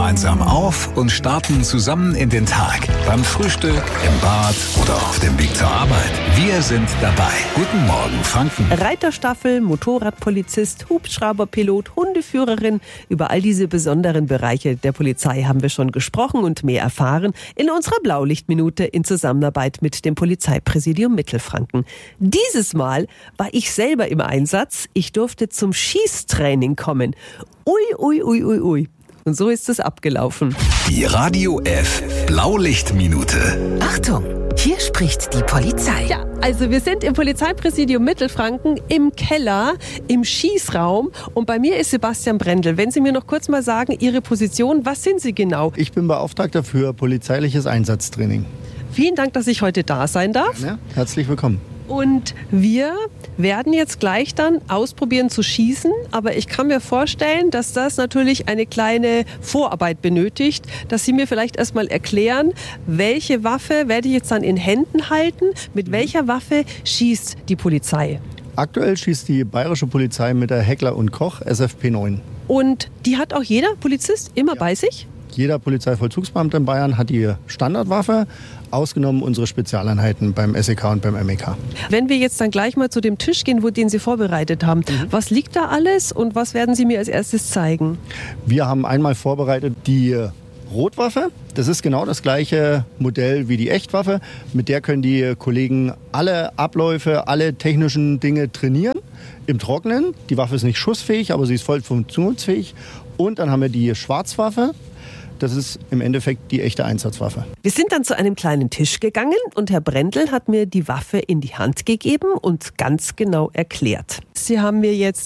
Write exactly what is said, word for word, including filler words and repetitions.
gemeinsam auf und starten zusammen in den Tag. Beim Frühstück, im Bad oder auf dem Weg zur Arbeit. Wir sind dabei. Guten Morgen, Franken. Reiterstaffel, Motorradpolizist, Hubschrauberpilot, Hundeführerin. Über all diese besonderen Bereiche der Polizei haben wir schon gesprochen und mehr erfahren in unserer Blaulichtminute in Zusammenarbeit mit dem Polizeipräsidium Mittelfranken. Dieses Mal war ich selber im Einsatz. Ich durfte zum Schießtraining kommen. Ui, ui, ui, ui, ui. Und so ist es abgelaufen. Die Radio F Blaulichtminute. Achtung, hier spricht die Polizei. Ja, also wir sind im Polizeipräsidium Mittelfranken im Keller, im Schießraum. Und bei mir ist Sebastian Brendel. Wenn Sie mir noch kurz mal sagen, Ihre Position, was sind Sie genau? Ich bin Beauftragter für polizeiliches Einsatztraining. Vielen Dank, dass ich heute da sein darf. Ja, herzlich willkommen. Und wir werden jetzt gleich dann ausprobieren zu schießen. Aber ich kann mir vorstellen, dass das natürlich eine kleine Vorarbeit benötigt, dass Sie mir vielleicht erstmal erklären, welche Waffe werde ich jetzt dann in Händen halten? Mit welcher Waffe schießt die Polizei? Aktuell schießt die bayerische Polizei mit der Heckler und Koch S F P neun. Und die hat auch jeder Polizist immer ja. bei sich? Jeder Polizeivollzugsbeamte in Bayern hat die Standardwaffe, ausgenommen unsere Spezialeinheiten beim S E K und beim M E K. Wenn wir jetzt dann gleich mal zu dem Tisch gehen, wo den Sie vorbereitet haben, mhm. was liegt da alles und was werden Sie mir als erstes zeigen? Wir haben einmal vorbereitet die Rotwaffe. Das ist genau das gleiche Modell wie die Echtwaffe. Mit der können die Kollegen alle Abläufe, alle technischen Dinge trainieren. Im Trockenen. Die Waffe ist nicht schussfähig, aber sie ist voll funktionsfähig. Und dann haben wir die Schwarzwaffe. Das ist im Endeffekt die echte Einsatzwaffe. Wir sind dann zu einem kleinen Tisch gegangen und Herr Brendel hat mir die Waffe in die Hand gegeben und ganz genau erklärt. Sie haben mir jetzt